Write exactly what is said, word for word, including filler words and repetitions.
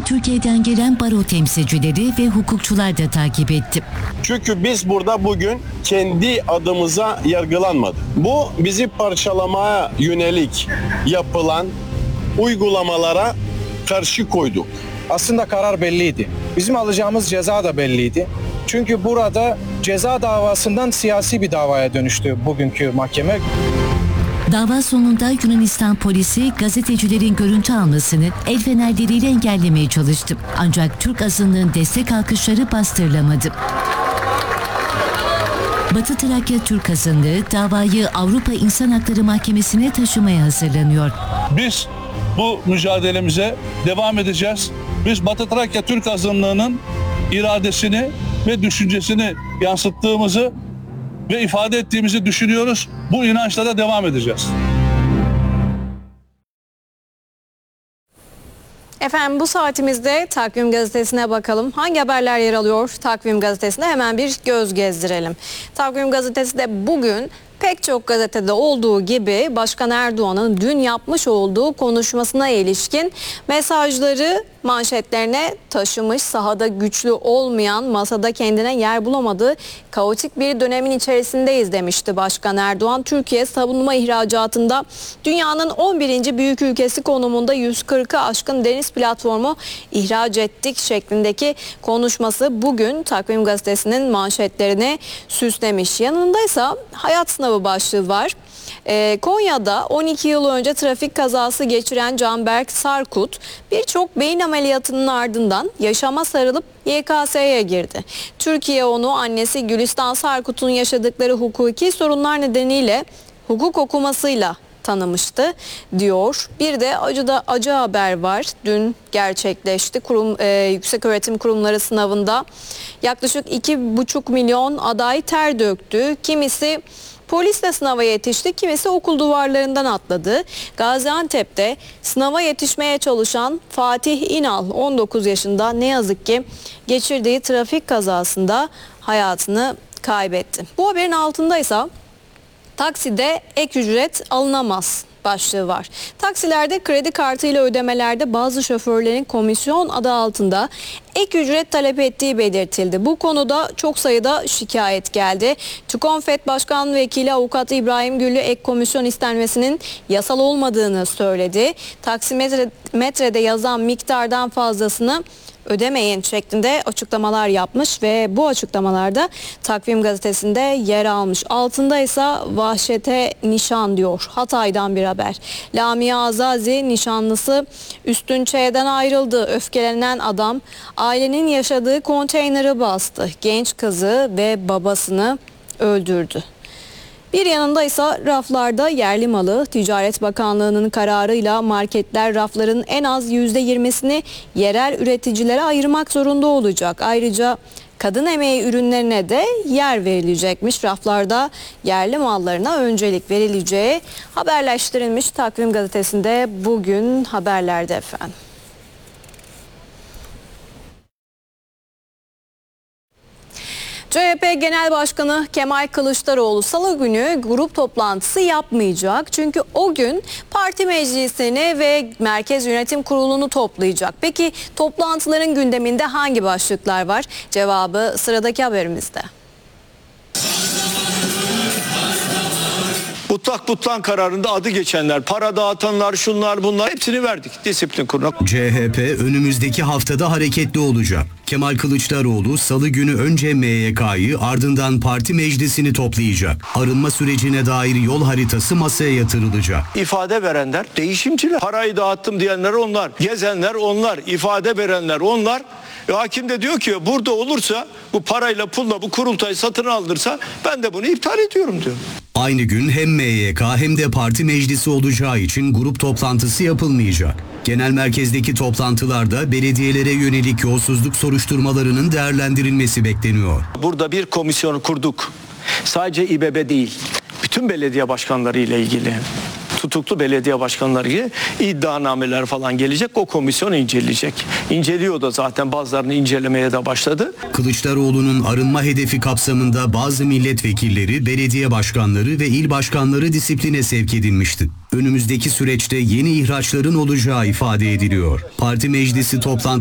Süreci Türkiye'den gelen baro temsilcileri ve hukukçular da takip etti. Çünkü biz burada bugün kendi adımıza yargılanmadık. Bu bizi parçalamaya yönelik yapılan uygulamalara karşı koyduk. Aslında karar belliydi. Bizim alacağımız ceza da belliydi. Çünkü burada ceza davasından siyasi bir davaya dönüştü bugünkü mahkeme. Dava sonunda Yunanistan polisi gazetecilerin görüntü almasını el fenerleriyle engellemeye çalıştı. Ancak Türk azınlığın destek alkışları bastırılamadı. Batı Trakya Türk azınlığı davayı Avrupa İnsan Hakları Mahkemesi'ne taşımaya hazırlanıyor. Biz bu mücadelemize devam edeceğiz. Biz Batı Trakya Türk azınlığının iradesini ve düşüncesini yansıttığımızı ve ifade ettiğimizi düşünüyoruz. Bu inançla da devam edeceğiz. Efendim bu saatimizde Takvim Gazetesi'ne bakalım. Hangi haberler yer alıyor Takvim Gazetesi'nde? Hemen bir göz gezdirelim. Takvim Gazetesi de bugün pek çok gazetede olduğu gibi Başkan Erdoğan'ın dün yapmış olduğu konuşmasına ilişkin mesajları manşetlerine taşımış. Sahada güçlü olmayan, masada kendine yer bulamadığı kaotik bir dönemin içerisindeyiz demişti Başkan Erdoğan. Türkiye savunma ihracatında dünyanın on birinci büyük ülkesi konumunda yüz kırkı aşkın deniz platformu ihraç ettik şeklindeki konuşması bugün Takvim Gazetesi'nin manşetlerini süslemiş. Yanındaysa hayat sınavı başlığı var. Ee, Konya'da on iki yıl önce trafik kazası geçiren Canberk Sarkut birçok beyin ameliyatının ardından yaşama sarılıp Y K S'ye girdi. Türkiye onu annesi Gülistan Sarkut'un yaşadıkları hukuki sorunlar nedeniyle hukuk okumasıyla tanımıştı diyor. Bir de acıda acı haber var. Dün gerçekleşti. Kurum, e, Yükseköğretim Kurumları sınavında yaklaşık iki buçuk milyon aday ter döktü. Kimisi polisle sınava yetişti, kimisi okul duvarlarından atladı. Gaziantep'te sınava yetişmeye çalışan Fatih İnal on dokuz yaşında ne yazık ki geçirdiği trafik kazasında hayatını kaybetti. Bu haberin altındaysa takside ek ücret alınamaz başlığı var. Taksilerde kredi kartıyla ödemelerde bazı şoförlerin komisyon adı altında ek ücret talep ettiği belirtildi. Bu konuda çok sayıda şikayet geldi. TÜKONFET Başkan Vekili Avukat İbrahim Güllü ek komisyon istenmesinin yasal olmadığını söyledi. Taksimetrede yazan miktardan fazlasını ödemeyin şeklinde açıklamalar yapmış ve bu açıklamalarda Takvim Gazetesi'nde yer almış. Altında ise vahşete nişan diyor. Hatay'dan bir haber. Lamia Azazi nişanlısı Üstün Ç'den ayrıldı. Öfkelenen adam ailenin yaşadığı konteyneri bastı. Genç kızı ve babasını öldürdü. Bir yanında ise raflarda yerli malı. Ticaret Bakanlığı'nın kararıyla marketler rafların en az yüzde yirmisini yerel üreticilere ayırmak zorunda olacak. Ayrıca kadın emeği ürünlerine de yer verilecekmiş. Raflarda yerli mallarına öncelik verileceği haberleştirilmiş. Takvim Gazetesi'nde bugün haberlerde efendim. C H P Genel Başkanı Kemal Kılıçdaroğlu Salı günü grup toplantısı yapmayacak. Çünkü o gün parti meclisini ve Merkez Yönetim Kurulu'nu toplayacak. Peki toplantıların gündeminde hangi başlıklar var? Cevabı sıradaki haberimizde. Mutlak butlan kararında adı geçenler, para dağıtanlar, şunlar bunlar hepsini verdik disiplin kuruluna. C H P önümüzdeki haftada hareketli olacak. Kemal Kılıçdaroğlu Salı günü önce M Y K'yı ardından parti meclisini toplayacak. Arınma sürecine dair yol haritası masaya yatırılacak. İfade verenler değişimciler. Parayı dağıttım diyenler onlar, gezenler onlar, ifade verenler onlar. E, hakim de diyor ki burada olursa bu parayla pulla bu kurultayı satın aldırsa ben de bunu iptal ediyorum diyor. Aynı gün hem M Y K hem de parti meclisi olacağı için grup toplantısı yapılmayacak. Genel merkezdeki toplantılarda belediyelere yönelik yolsuzluk soruşturmalarının değerlendirilmesi bekleniyor. Burada bir komisyon kurduk. Sadece İBB değil, bütün belediye başkanları ile ilgili. Tutuklu belediye başkanları gibi iddianameler falan gelecek. O komisyon inceleyecek. İnceliyor da zaten, bazılarını incelemeye de başladı. Kılıçdaroğlu'nun arınma hedefi kapsamında bazı milletvekilleri, belediye başkanları ve il başkanları disipline sevk edilmişti. Önümüzdeki süreçte yeni ihraçların olacağı ifade ediliyor. Parti meclisi toplantı